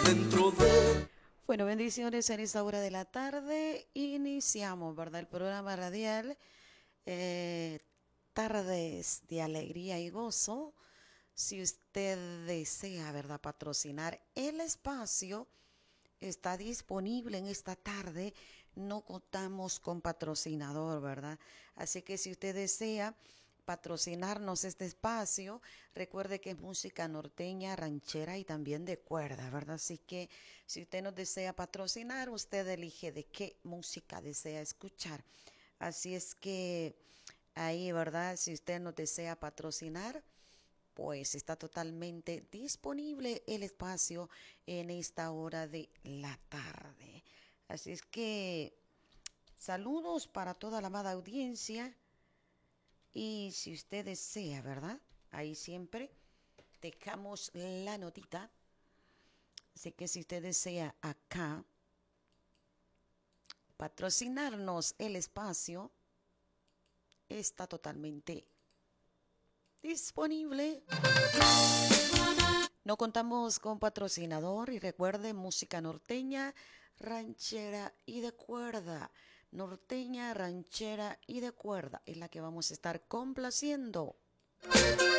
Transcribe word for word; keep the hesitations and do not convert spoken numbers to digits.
dentro de... Bueno, bendiciones en esta hora de la tarde. Iniciamos, ¿verdad? El programa radial eh, Tardes de Alegría y Gozo. Si usted desea, ¿verdad?, patrocinar el espacio, está disponible en esta tarde. No contamos con patrocinador, ¿verdad? Así que si usted desea patrocinarnos este espacio, recuerde que es música norteña, ranchera y también de cuerda, ¿verdad? Así que si usted nos desea patrocinar, usted elige de qué música desea escuchar. Así es que ahí, ¿verdad? Si usted nos desea patrocinar, pues está totalmente disponible el espacio en esta hora de la tarde. Así es que saludos para toda la amada audiencia. Y si usted desea, ¿verdad? Ahí siempre dejamos la notita. Así que si usted desea acá patrocinarnos el espacio, está totalmente disponible. No contamos con patrocinador y recuerde, música norteña, ranchera y de cuerda. Norteña, ranchera y de cuerda es la que vamos a estar complaciendo.